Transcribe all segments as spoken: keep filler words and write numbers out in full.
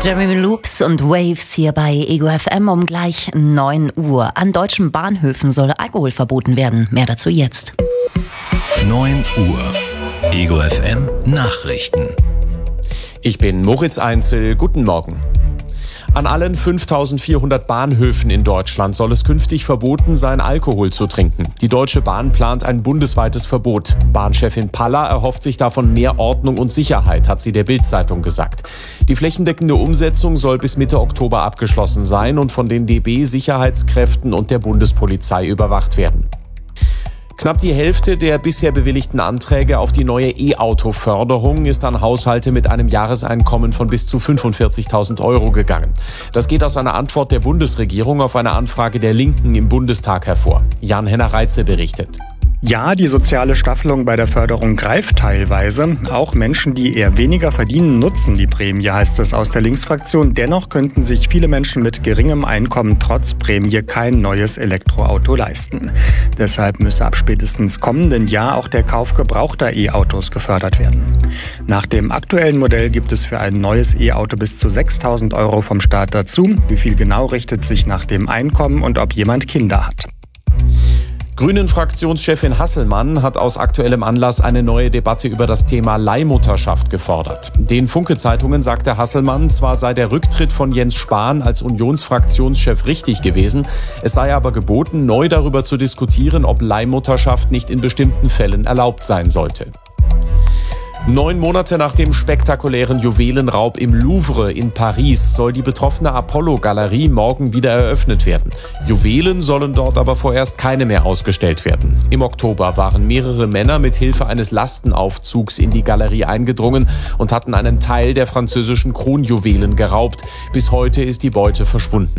Jeremy Loops und Waves hier bei Ego F M um gleich neun Uhr. An deutschen Bahnhöfen soll Alkohol verboten werden. Mehr dazu jetzt. neun Uhr. Ego F M Nachrichten. Ich bin Moritz Einzel. Guten Morgen. An allen fünftausendvierhundert Bahnhöfen in Deutschland soll es künftig verboten sein, Alkohol zu trinken. Die Deutsche Bahn plant ein bundesweites Verbot. Bahnchefin Paller erhofft sich davon mehr Ordnung und Sicherheit, hat sie der Bild-Zeitung gesagt. Die flächendeckende Umsetzung soll bis Mitte Oktober abgeschlossen sein und von den D B-Sicherheitskräften und der Bundespolizei überwacht werden. Knapp die Hälfte der bisher bewilligten Anträge auf die neue E-Auto-Förderung ist an Haushalte mit einem Jahreseinkommen von bis zu fünfundvierzigtausend Euro gegangen. Das geht aus einer Antwort der Bundesregierung auf eine Anfrage der Linken im Bundestag hervor. Jan-Henner Reitze berichtet. Ja, die soziale Staffelung bei der Förderung greift teilweise. Auch Menschen, die eher weniger verdienen, nutzen die Prämie, heißt es aus der Linksfraktion. Dennoch könnten sich viele Menschen mit geringem Einkommen trotz Prämie kein neues Elektroauto leisten. Deshalb müsse ab spätestens kommenden Jahr auch der Kauf gebrauchter E-Autos gefördert werden. Nach dem aktuellen Modell gibt es für ein neues E-Auto bis zu sechstausend Euro vom Staat dazu. Wie viel genau richtet sich nach dem Einkommen und ob jemand Kinder hat. Grünen-Fraktionschefin Hasselmann hat aus aktuellem Anlass eine neue Debatte über das Thema Leihmutterschaft gefordert. Den Funke-Zeitungen sagte Hasselmann, zwar sei der Rücktritt von Jens Spahn als Unionsfraktionschef richtig gewesen, es sei aber geboten, neu darüber zu diskutieren, ob Leihmutterschaft nicht in bestimmten Fällen erlaubt sein sollte. Neun Monate nach dem spektakulären Juwelenraub im Louvre in Paris soll die betroffene Apollo-Galerie morgen wieder eröffnet werden. Juwelen sollen dort aber vorerst keine mehr ausgestellt werden. Im Oktober waren mehrere Männer mit Hilfe eines Lastenaufzugs in die Galerie eingedrungen und hatten einen Teil der französischen Kronjuwelen geraubt. Bis heute ist die Beute verschwunden.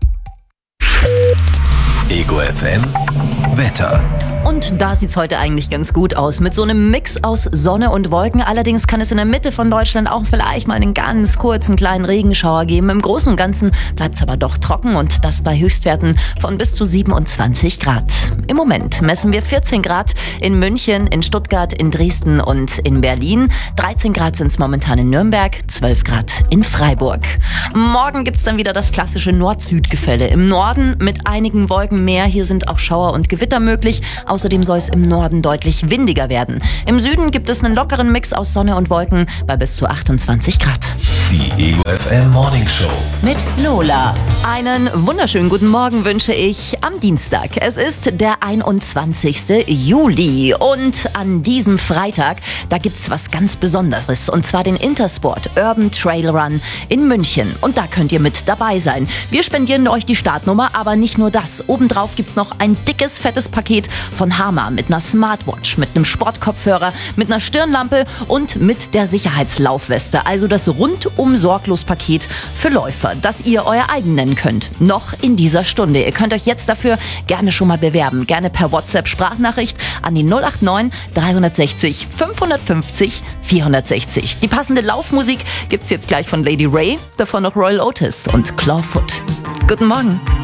Ego F M Wetter. Und da sieht's heute eigentlich ganz gut aus. Mit so einem Mix aus Sonne und Wolken. Allerdings kann es in der Mitte von Deutschland auch vielleicht mal einen ganz kurzen kleinen Regenschauer geben. Im Großen und Ganzen bleibt's aber doch trocken und das bei Höchstwerten von bis zu siebenundzwanzig Grad. Im Moment messen wir vierzehn Grad in München, in Stuttgart, in Dresden und in Berlin. dreizehn Grad sind's momentan in Nürnberg, zwölf Grad in Freiburg. Morgen gibt's dann wieder das klassische Nord-Süd-Gefälle. Im Norden mit einigen Wolken mehr. Hier sind auch Schauer und Gewitter möglich. Außerdem soll es im Norden deutlich windiger werden. Im Süden gibt es einen lockeren Mix aus Sonne und Wolken bei bis zu achtundzwanzig Grad. Die Ego F M Morning Show mit Lola. Einen wunderschönen guten Morgen wünsche ich am Dienstag. Es ist der einundzwanzigste Juli und an diesem Freitag, da gibt's was ganz Besonderes und zwar den Intersport Urban Trail Run in München und da könnt ihr mit dabei sein. Wir spendieren euch die Startnummer, aber nicht nur das. Obendrauf gibt's noch ein dickes, fettes Paket von Hama mit einer Smartwatch, mit einem Sportkopfhörer, mit einer Stirnlampe und mit der Sicherheitslaufweste. Also das Rundum-Sorglos-Paket für Läufer, das ihr euer eigen nennen könnt. Noch in dieser Stunde. Ihr könnt euch jetzt dafür gerne schon mal bewerben. Gerne per WhatsApp-Sprachnachricht an die null acht neun dreihundertsechzig fünfhundertfünfzig vierhundertsechzig. Die passende Laufmusik gibt's jetzt gleich von Lady Ray, davon noch Royal Otis und Clawfoot. Guten Morgen.